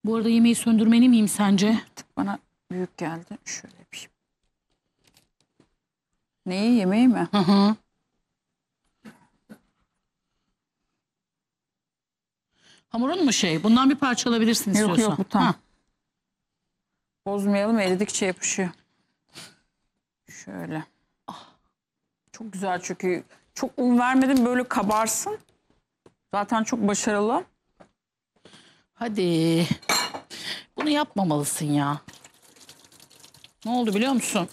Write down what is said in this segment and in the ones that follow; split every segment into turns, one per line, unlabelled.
Bu arada yemeği söndürmeli miyim sence?
Bana büyük geldi. Şöyle yapayım. Neyi, yemeği mi?
Hı hı. Hamurun mu şey? Bundan bir parça alabilirsin
Yok
istiyorsan.
yok, bu tam.
Ha.
Bozmayalım, eridikçe yapışıyor. Şöyle. Çok güzel çünkü çok un vermedim, böyle kabarsın. Zaten çok başarılı.
Hadi. Bunu yapmamalısın ya. Ne oldu biliyor musun?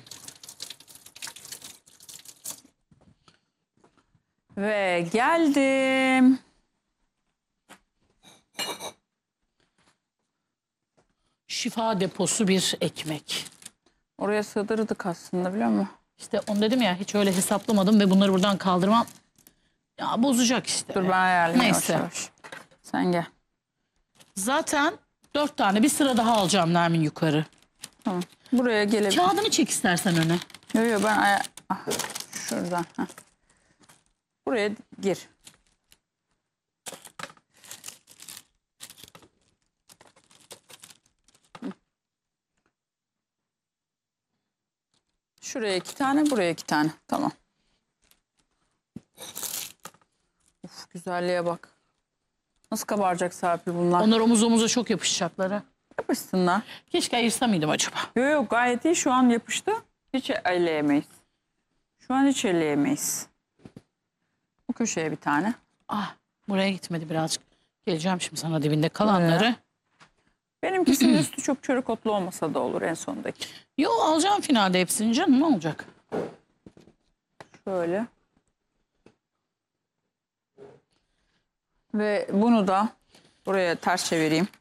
Ve geldim.
Şifa deposu bir ekmek.
Oraya sığdırdık aslında, biliyor musun?
İşte onu dedim ya, hiç öyle hesaplamadım ve bunları buradan kaldırmam. Ya bozacak işte.
Dur ben ayarlayayım
Neyse.
yavaş yavaş. Sen gel.
Zaten 4 tane, bir sıra daha alacağım Nermin yukarı.
Tamam. Buraya gelelim.
Kağıdını çek istersen öne.
Yok yok, ben şuradan. Heh. Buraya gir. Şuraya 2 tane, buraya 2 tane. Tamam. Uf, güzelliğe bak. Nasıl kabaracak Serpil bunlar?
Onlar omuz omuza çok yapışacakları.
Yapışsınlar.
Keşke ayırsam mıydım acaba?
Yok yok, gayet iyi, şu an yapıştı. Hiç elleyemeyiz. Şu an hiç elleyemeyiz. Bu köşeye bir tane.
Ah, buraya gitmedi birazcık. Geleceğim şimdi sana dibinde kalanları.
Benimkisinin üstü çok çörek otlu olmasa da olur en sondaki.
Yo, alacağım finalde hepsini canım, ne olacak?
Şöyle. Ve bunu da buraya ters çevireyim.